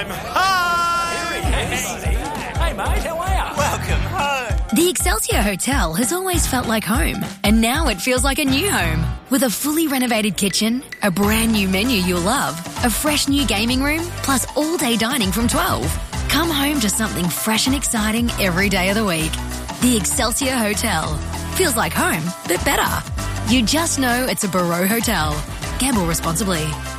I'm home! Hey, mate, how are you? Welcome home! The Excelsior Hotel has always felt like home, and now it feels like a new home. With a fully renovated kitchen, a brand new menu you'll love, a fresh new gaming room, plus all-day dining from 12. Come home to something fresh and exciting every day of the week. The Excelsior Hotel. Feels like home, but better. You just know it's a Barreau Hotel. Gamble responsibly.